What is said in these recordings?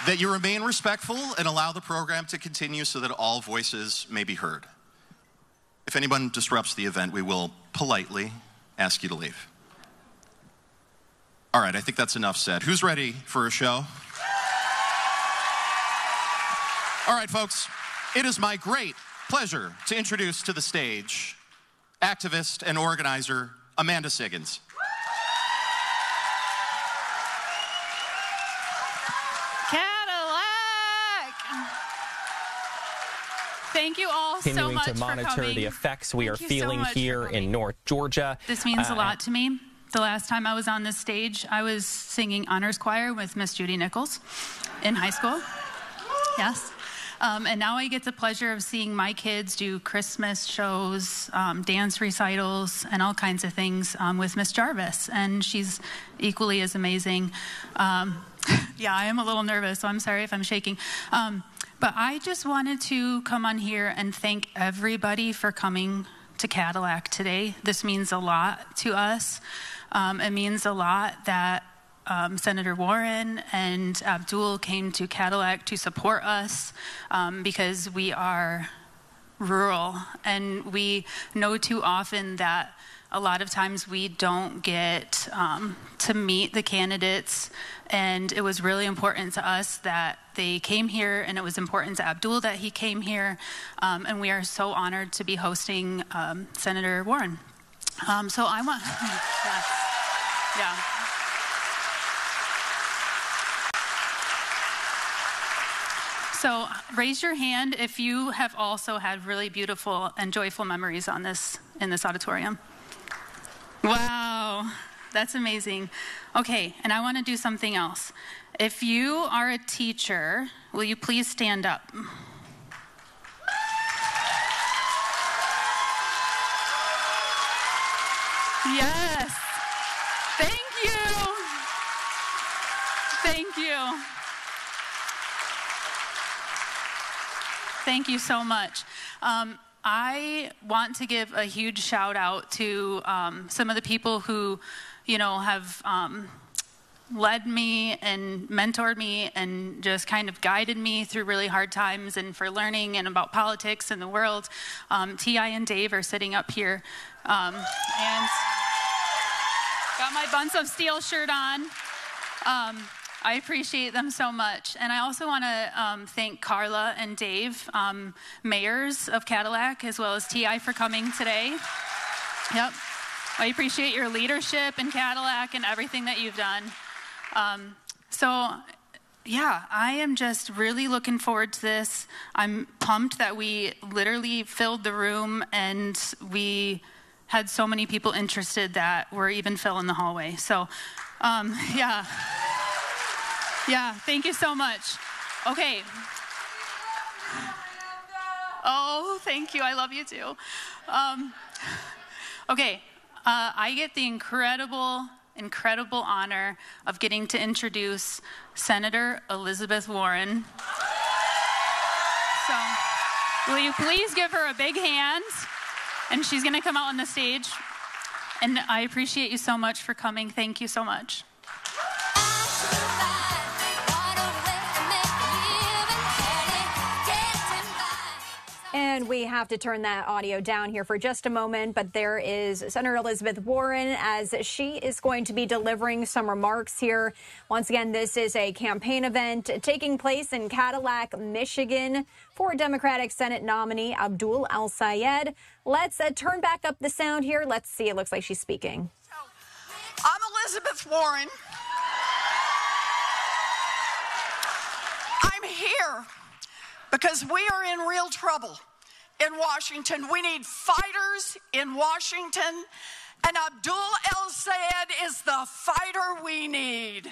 that you remain respectful and allow the program to continue so that all voices may be heard. If anyone disrupts the event, we will politely ask you to leave. All right, I think that's enough said. Who's ready for a show? All right, folks, it is my great pleasure to introduce to the stage activist and organizer Amanda Siggins. Thank you all so much for coming. Continuing to monitor the effects we are feeling here in North Georgia. This means a lot to me. The last time I was on this stage, I was singing honors choir with Miss Judy Nichols in high school. Yes. And now I get the pleasure of seeing my kids do Christmas shows, dance recitals, and all kinds of things with Miss Jarvis. And she's equally as amazing. Yeah, I am a little nervous, so I'm sorry if I'm shaking. But I just wanted to come on here and thank everybody for coming to Cadillac today. This means a lot to us. It means a lot that Senator Warren and Abdul came to Cadillac to support us because we are rural, and we know too often that a lot of times we don't get to meet the candidates, and it was really important to us that they came here, and it was important to Abdul that he came here, and we are so honored to be hosting Senator Warren. So I want, yes, yeah. So raise your hand if you have also had really beautiful and joyful memories on this in this auditorium. Wow, that's amazing. Okay, and I want to do something else. If you are a teacher, will you please stand up? Yes. Thank you. Thank you. Thank you so much. I want to give a huge shout out to some of the people who, you know, have led me and mentored me and just kind of guided me through really hard times and for learning and about politics and the world. T.I. and Dave are sitting up here and got my Buns of Steel shirt on. I appreciate them so much. And I also want to thank Carla and Dave, mayors of Cadillac, as well as T.I. for coming today. Yep. I appreciate your leadership in Cadillac and everything that you've done. So, yeah, I am just really looking forward to this. I'm pumped that we literally filled the room and we had so many people interested that we're even filling the hallway. So, yeah. Yeah, thank you so much. Okay. Oh, thank you. I love you too. Okay, I get the incredible honor of getting to introduce Senator Elizabeth Warren. So, will you please give her a big hand? And she's going to come out on the stage. And I appreciate you so much for coming. Thank you so much. And we have to turn that audio down here for just a moment, but there is Senator Elizabeth Warren as she is going to be delivering some remarks here. Once again, this is a campaign event taking place in Cadillac, Michigan for Democratic Senate nominee Abdul El-Sayed. Let's turn back up the sound here. Let's see. It looks like she's speaking. I'm Elizabeth Warren. I'm here because we are in real trouble in Washington. We need fighters in Washington, and Abdul El-Sayed is the fighter we need.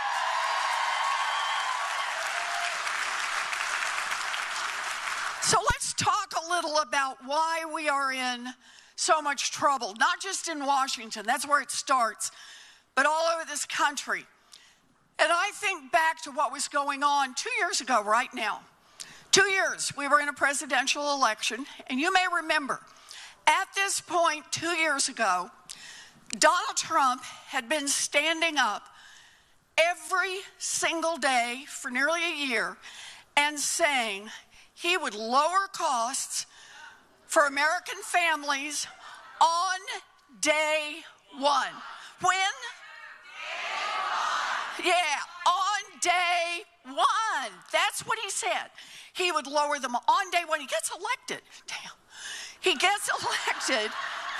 So let's talk a little about why we are in so much trouble, not just in Washington, that's where it starts, but all over this country. And I think back to what was going on 2 years ago right now. 2 years, we were in a presidential election, and you may remember, at this point 2 years ago, Donald Trump had been standing up every single day for nearly a year and saying he would lower costs for American families on day one. When? Day one. Yeah, on day one. That's what he said. He would lower them on day one. He gets elected. Damn. He gets elected.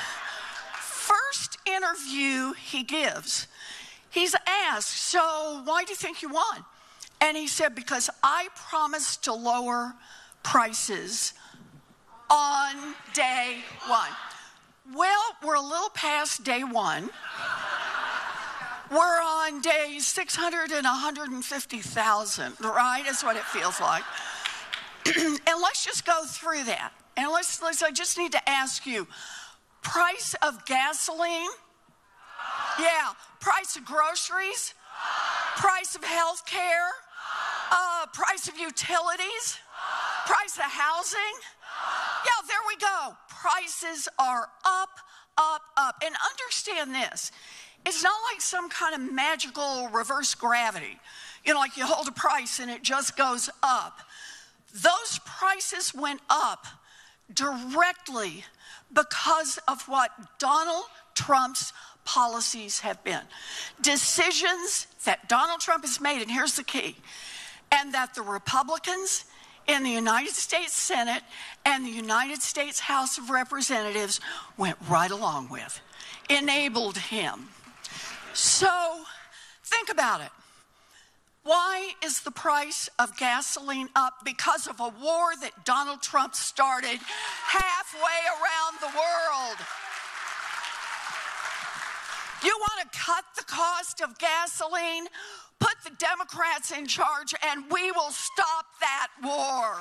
First interview he gives, he's asked, so why do you think you won? And he said, because I promised to lower prices on day one. Well, we're a little past day one. We're on day 600 and 150,000, right? That's what it feels like. And let's just go through that. And I just need to ask you, price of gasoline? Yeah. Price of groceries? Price of health care? Price of utilities? Price of housing? Yeah, there we go. Prices are up, up, up. And understand this. It's not like some kind of magical reverse gravity. You know, like you hold a price and it just goes up. Those prices went up directly because of what Donald Trump's policies have been. Decisions that Donald Trump has made, and here's the key, and that the Republicans in the United States Senate and the United States House of Representatives went right along with, enabled him. So think about it. Why is the price of gasoline up? Because of a war that Donald Trump started halfway around the world. You want to cut the cost of gasoline? Put the Democrats in charge and we will stop that war.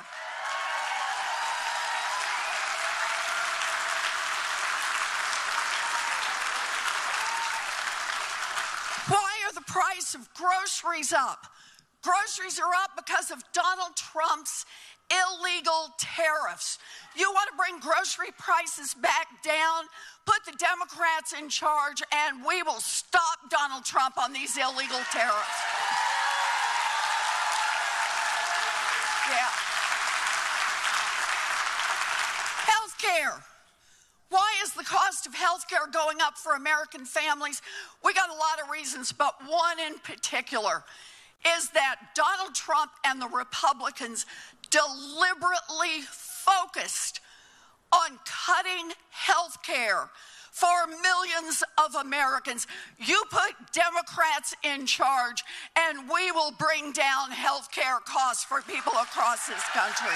Why are the price of groceries up? Groceries are up because of Donald Trump's illegal tariffs. You want to bring grocery prices back down? Put the Democrats in charge and we will stop Donald Trump on these illegal tariffs. Yeah. Healthcare. Why is the cost of healthcare going up for American families? We got a lot of reasons, but one in particular is that Donald Trump and the Republicans deliberately focused on cutting health care for millions of Americans. You put Democrats in charge and we will bring down health care costs for people across this country.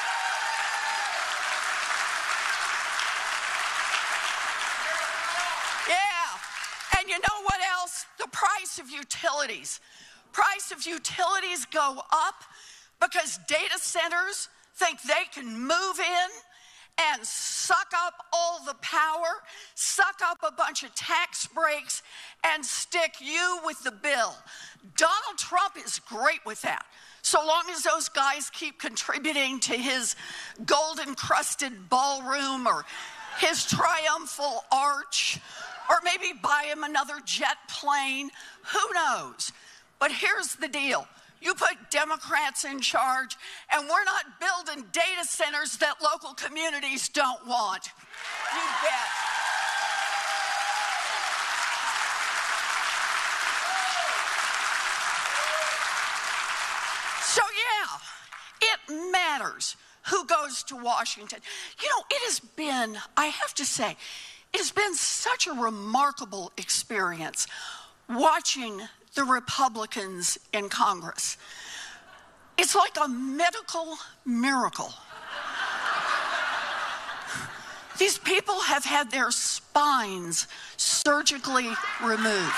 Yeah, and you know what else? The price of utilities. Price of utilities go up because data centers think they can move in and suck up all the power, suck up a bunch of tax breaks, and stick you with the bill. Donald Trump is great with that. So long as those guys keep contributing to his gold-encrusted ballroom or his triumphal arch, or maybe buy him another jet plane, who knows? But here's the deal. You put Democrats in charge, and we're not building data centers that local communities don't want. You bet. So yeah, it matters who goes to Washington. You know, it has been, I have to say, it has been such a remarkable experience watching the Republicans in Congress. It's like a medical miracle. These people have had their spines surgically removed.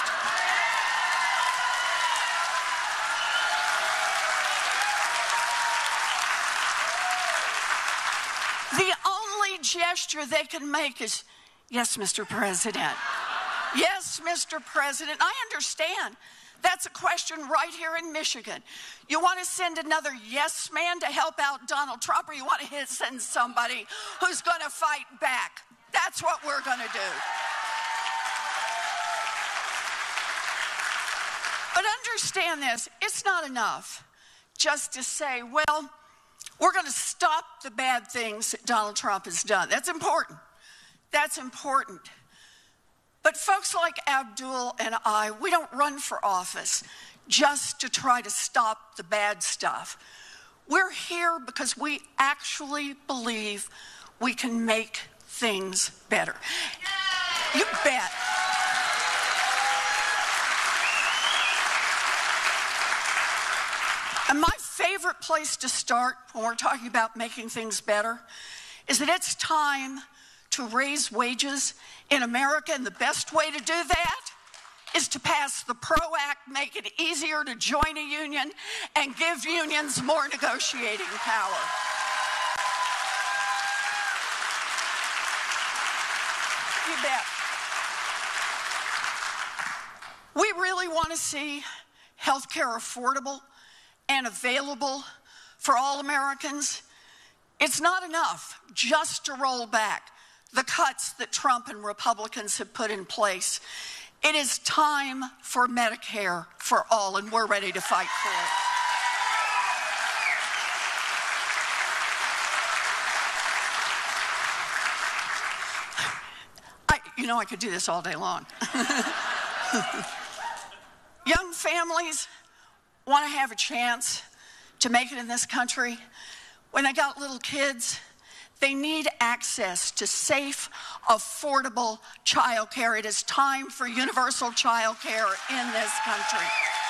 The only gesture they can make is, yes, Mr. President. Yes, Mr. President. I understand. That's a question right here in Michigan. You want to send another yes man to help out Donald Trump, or you want to send somebody who's going to fight back? That's what we're going to do. But understand this, it's not enough just to say, well, we're going to stop the bad things that Donald Trump has done. That's important. That's important. But folks like Abdul and I, we don't run for office just to try to stop the bad stuff. We're here because we actually believe we can make things better. You bet. And my favorite place to start when we're talking about making things better is that it's time to raise wages in America, and the best way to do that is to pass the PRO Act, make it easier to join a union, and give unions more negotiating power. You bet. We really want to see health care affordable and available for all Americans. It's not enough just to roll back the cuts that Trump and Republicans have put in place. It is time for Medicare for all, and we're ready to fight for it. I could do this all day long. Young families want to have a chance to make it in this country. When they got little kids, they need access to safe, affordable child care. It is time for universal child care in this country.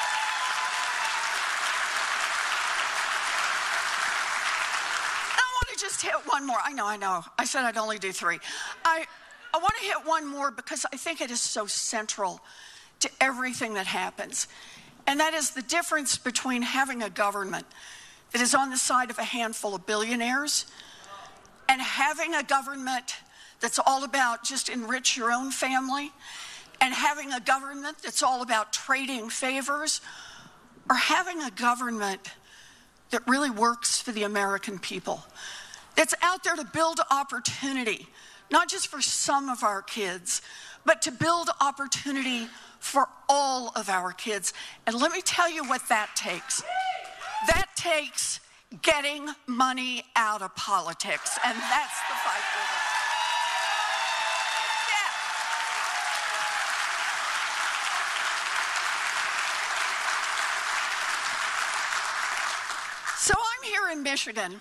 I want to just hit one more. I know. I said I'd only do three. I want to hit one more because I think it is so central to everything that happens. And that is the difference between having a government that is on the side of a handful of billionaires and having a government that's all about just enrich your own family, and having a government that's all about trading favors, or having a government that really works for the American people, that's out there to build opportunity, not just for some of our kids, but to build opportunity for all of our kids. And let me tell you what that takes. That takes getting money out of politics, and that's the fight we're in. Yeah. So I'm here in Michigan.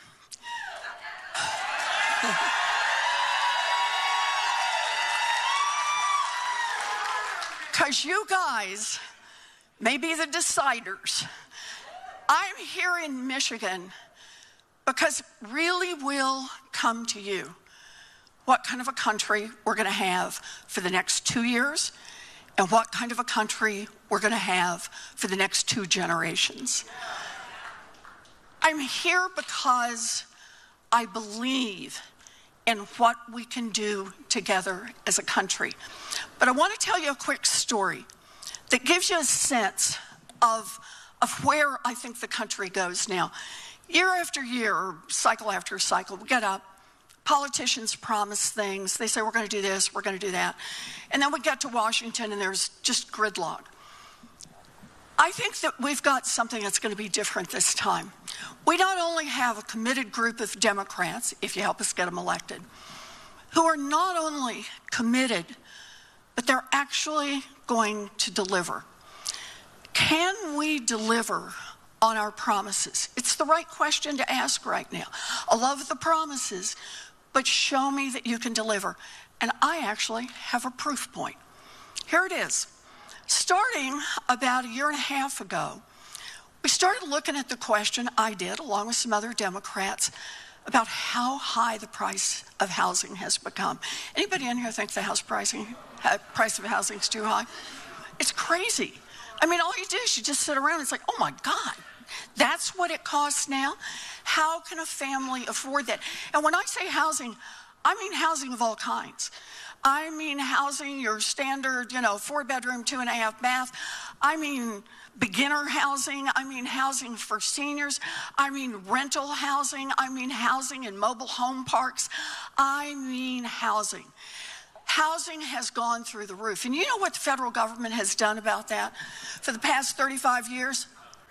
Because you guys may be the deciders. I'm here in Michigan because it really will come to you what kind of a country we're going to have for the next 2 years and what kind of a country we're going to have for the next 2 generations. I'm here because I believe in what we can do together as a country. But I want to tell you a quick story that gives you a sense of where I think the country goes now. Year after year, or cycle after cycle, we get up, politicians promise things, they say we're going to do this, we're going to do that, and then we get to Washington and there's just gridlock. I think that we've got something that's going to be different this time. We not only have a committed group of Democrats, if you help us get them elected, who are not only committed, but they're actually going to deliver. Can we deliver on our promises? It's the right question to ask right now. I love the promises, but show me that you can deliver. And I actually have a proof point. Here it is. Starting about a year and a half ago, we started looking at the question, I did, along with some other Democrats, about how high the price of housing has become. Anybody in here think the price of housing is too high? It's crazy. I mean, all you do is you just sit around and it's like, oh my God, that's what it costs now? How can a family afford that? And when I say housing, I mean housing of all kinds. I mean housing, your standard, 4-bedroom, 2.5 bath. I mean beginner housing. I mean housing for seniors. I mean rental housing. I mean housing in mobile home parks. I mean housing. Housing has gone through the roof. And you know what the federal government has done about that for the past 35 years?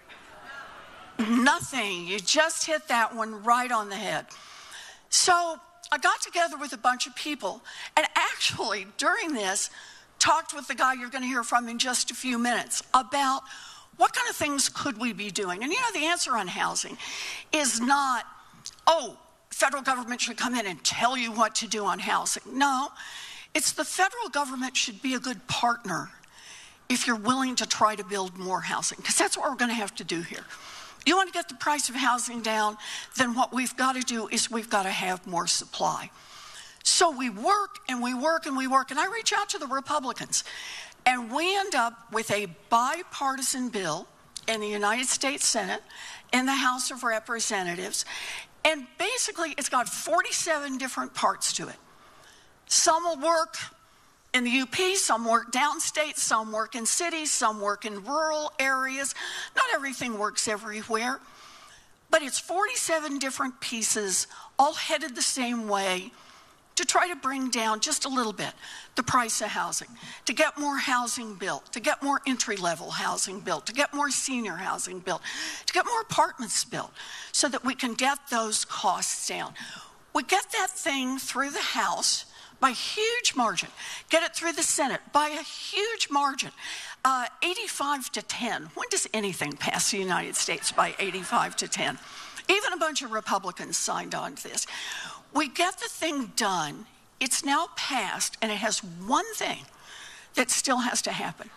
Nothing. You just hit that one right on the head. So I got together with a bunch of people and actually during this talked with the guy you're going to hear from in just a few minutes about what kind of things could we be doing. And you know, the answer on housing is not, oh, federal government should come in and tell you what to do on housing. No, it's the federal government should be a good partner if you're willing to try to build more housing, because that's what we're going to have to do here. You want to get the price of housing down, then what we've got to do is we've got to have more supply. So we work and we work and we work, and I reach out to the Republicans, and we end up with a bipartisan bill in the United States Senate, in the House of Representatives, and basically it's got 47 different parts to it. Some will work in the UP, some work downstate, some work in cities, some work in rural areas. Not everything works everywhere, but it's 47 different pieces all headed the same way to try to bring down just a little bit the price of housing, to get more housing built, to get more entry-level housing built, to get more senior housing built, to get more apartments built so that we can get those costs down. We get that thing through the House by a huge margin, get it through the Senate by a huge margin, 85 to 10. When does anything pass the United States by 85 to 10? Even a bunch of Republicans signed on to this. We get the thing done, it's now passed, and it has one thing that still has to happen.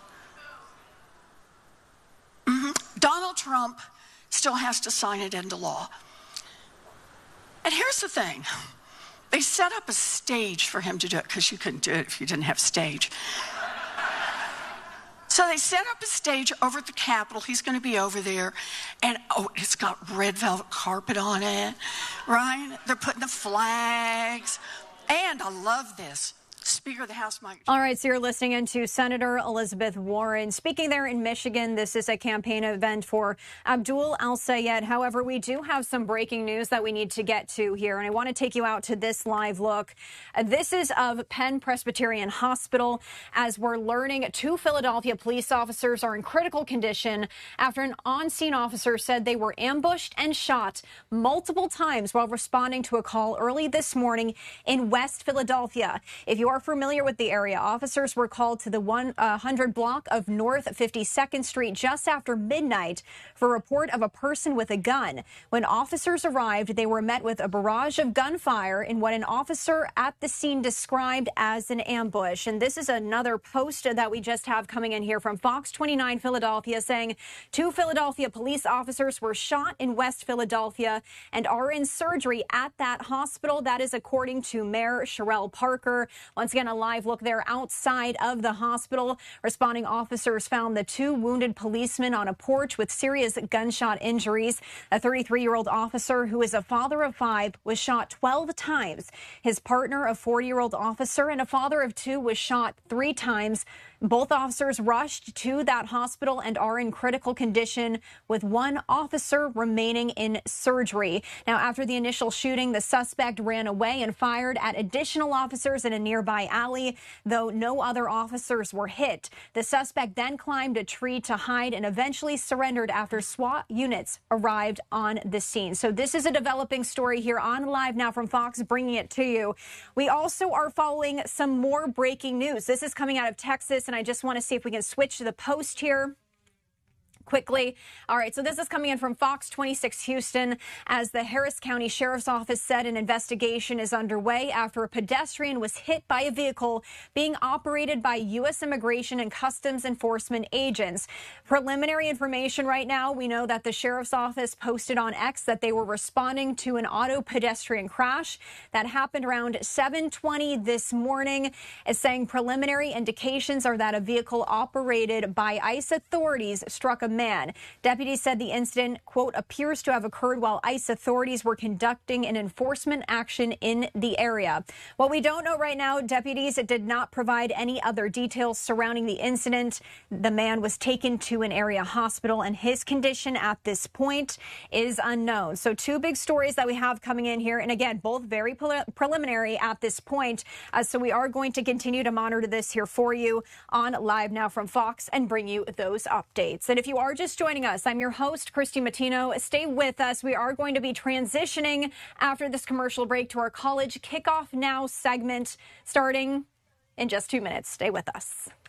Donald Trump still has to sign it into law. And here's the thing. They set up a stage for him to do it, because you couldn't do it if you didn't have stage. So they set up a stage over at the Capitol. He's going to be over there. And, oh, it's got red velvet carpet on it, right? They're putting the flags. And I love this. Speaker of the House, Mike. All right, so you're listening into Senator Elizabeth Warren. Speaking there in Michigan, this is a campaign event for Abdul El-Sayed. However, we do have some breaking news that we need to get to here, and I want to take you out to this live look. This is of Penn Presbyterian Hospital. As we're learning, 2 Philadelphia police officers are in critical condition after an on-scene officer said they were ambushed and shot multiple times while responding to a call early this morning in West Philadelphia. If you are familiar with the area, officers were called to the 100 block of North 52nd Street just after midnight for a report of a person with a gun. When officers arrived, they were met with a barrage of gunfire in what an officer at the scene described as an ambush. And this is another post that we just have coming in here from Fox 29 Philadelphia saying 2 Philadelphia police officers were shot in West Philadelphia and are in surgery at that hospital. That is according to Mayor Sherelle Parker. Once again, a live look there outside of the hospital. Responding officers found the 2 wounded policemen on a porch with serious gunshot injuries. A 33-year-old officer who is a father of 5 was shot 12 times. His partner, a 40-year-old officer, and a father of 2 was shot 3 times. Both officers rushed to that hospital and are in critical condition, with 1 officer remaining in surgery. Now, after the initial shooting, the suspect ran away and fired at additional officers in a nearby alley, though no other officers were hit. The suspect then climbed a tree to hide and eventually surrendered after SWAT units arrived on the scene. So this is a developing story here on Live Now from Fox, bringing it to you. We also are following some more breaking news. This is coming out of Texas, and I just want to see if we can switch to the post here quickly. All right, so this is coming in from Fox 26 Houston. As the Harris County Sheriff's Office said, an investigation is underway after a pedestrian was hit by a vehicle being operated by U.S. Immigration and Customs Enforcement agents. Preliminary information right now, we know that the Sheriff's Office posted on X that they were responding to an auto pedestrian crash that happened around 7:20 this morning. It's saying preliminary indications are that a vehicle operated by ICE authorities struck a man. Deputies said the incident, quote, appears to have occurred while ICE authorities were conducting an enforcement action in the area. What we don't know right now, deputies did not provide any other details surrounding the incident. The man was taken to an area hospital, and his condition at this point is unknown. So two big stories that we have coming in here, and again, both very preliminary at this point. So we are going to continue to monitor this here for you on Live Now from Fox and bring you those updates. And if you are just joining us, I'm your host, Christy Matino. Stay with us. We are going to be transitioning after this commercial break to our College Kickoff Now segment starting in just 2 minutes. Stay with us.